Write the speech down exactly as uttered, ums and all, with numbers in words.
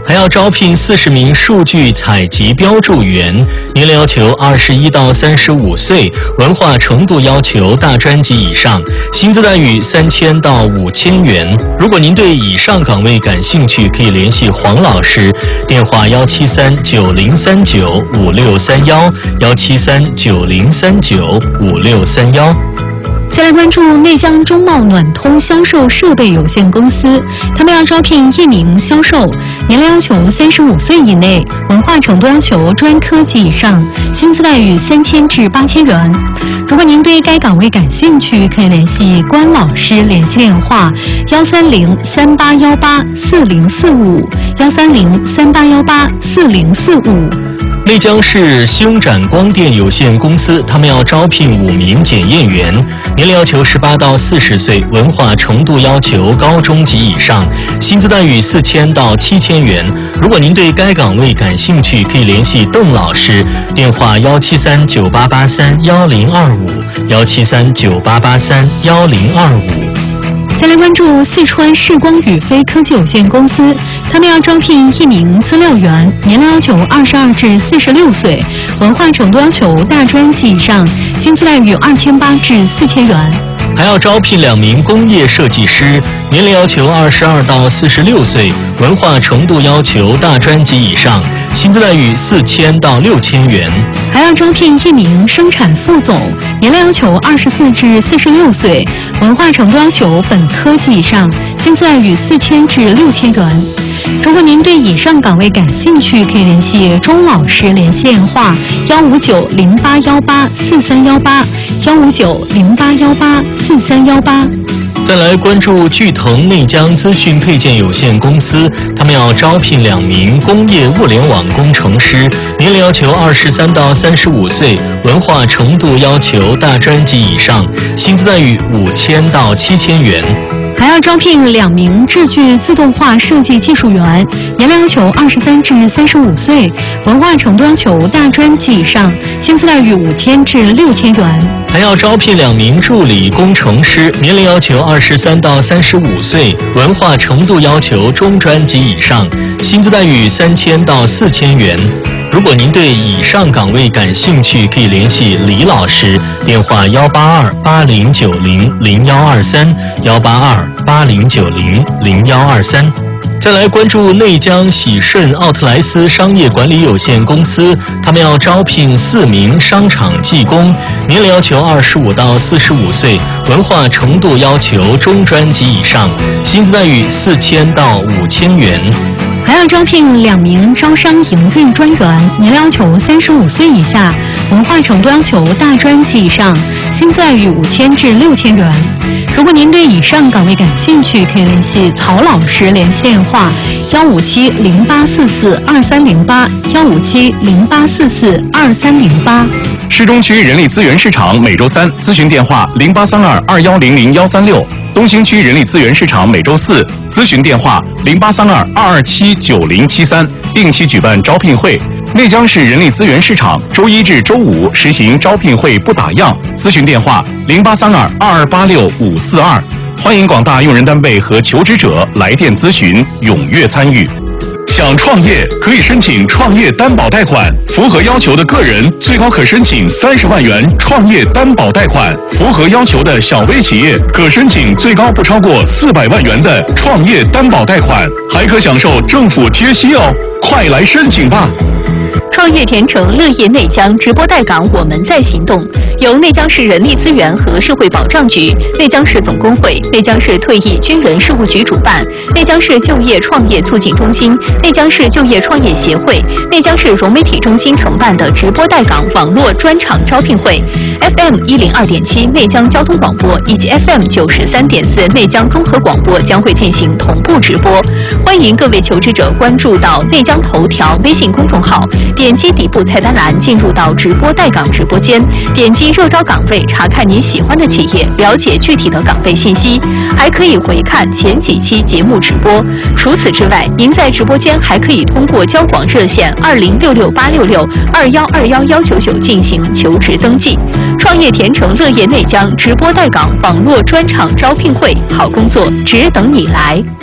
还要招聘四十名数据采集标注员，年龄要求二十一到三十五岁，文化程度要求大专及以上，薪资待遇三千到五千元。如果您对以上岗位感兴趣，可以联系黄老师，电话幺七三九零三九五六三幺幺七三九零三九五六三幺。 再来关注内江中贸暖通销售设备有限公司，他们要招聘一名销售，年龄要求三十五岁以内，文化程度要求专科及以上，薪资待遇三千至八千元。如果您对该岗位感兴趣，可以联系关老师，联系电话幺三零三八幺八四零四五幺三零三八幺八四零四五。 内江市星展光电有限公司，他们要招聘五名检验员，年龄要求十八到四十岁，文化程度要求高中及以上，薪资待遇四千到七千元。如果您对该岗位感兴趣，可以联系邓老师，电话幺七三九八八三幺零二五幺七三九八八三幺零二五。 再来关注四川视光宇飞科技有限公司，他们要招聘一名资料员，年龄要求二十二至四十六岁，文化程度要求大专及以上，薪资待遇二千八至四千元。 还要招聘两名工业设计师，年龄要求二十二到四十六岁，文化程度要求大专及以上，薪资待遇四千到六千元。 还要招聘一名生产副总，年龄要求二十四至四十六岁，文化程度要求本科及以上，薪资待遇四千至六千元。如果您对以上岗位感兴趣，可以联系钟老师，联系电话幺五九零八幺八四三幺八幺五九零八幺八四三幺八。 再来关注巨腾内江资讯配件有限公司，他们要招聘两名工业物联网工程师，年龄要求二十三到三十五岁，文化程度要求大专及以上，薪资待遇五千到七千元。 还要招聘两名制具自动化设计技术员，年龄要求二十三至三十五岁，文化程度要求大专及以上，薪资待遇五千至六千元。 还要招聘两名助理工程师，年龄要求二十三到三十五岁，文化程度要求中专及以上，薪资待遇三千到四千元。如果您对以上岗位感兴趣，可以联系李老师，电话幺八二八零九零零幺二三幺八二八零九零零幺二三。再来关注内江喜顺奥特莱斯商业管理有限公司，他们要招聘四名商场技工，年龄要求二十五到四十五岁，文化程度要求中专及以上，薪资待遇四千到五千元。 还要招聘两名招商营运专员，年龄要求三十五岁以下，文化程度要求大专及以上，薪资待遇五千至六千元。如果您对以上岗位感兴趣，可以联系曹老师，联系电话幺五七零八四四二三零八幺五七零八四四二三零八。 市中区人力资源市场每周三咨询电话零八三二二幺零零幺三六，东兴区人力资源市场每周四咨询电话零八三二二二七九零七三，定期举办招聘会。内江市人力资源市场周一至周五实行招聘会不打烊，咨询电话零八三二二二八六五四二。欢迎广大用人单位和求职者来电咨询，踊跃参与。想创业可以申请创业担保贷款，符合要求的个人最高可申请三十万元创业担保贷款，符合要求的小微企业可申请最高不超过四百万元的创业担保贷款，还可享受政府贴息哦！快来申请吧！ 创业甜城乐业内江直播带岗，我们在行动。由内江市人力资源和社会保障局、内江市总工会、内江市退役军人事务局主办，内江市就业创业促进中心、内江市就业创业协会、内江市融媒体中心承办的直播带岗网络专场招聘会 ，F M 一零二点七内江交通广播以及 F M 九十三点四内江综合广播将会进行同步直播。欢迎各位求职者关注到内江头条微信公众号，点击底部菜单栏进入到直播带岗直播间，点击热招岗位，查看你喜欢的企业，了解具体的岗位信息，还可以回看前几期节目直播。除此之外，您在直播间还可以通过交广热线二零六六八六六二幺二幺幺九九进行求职登记。创业甜城乐业内江直播带岗网络专场招聘会，好工作只等你来。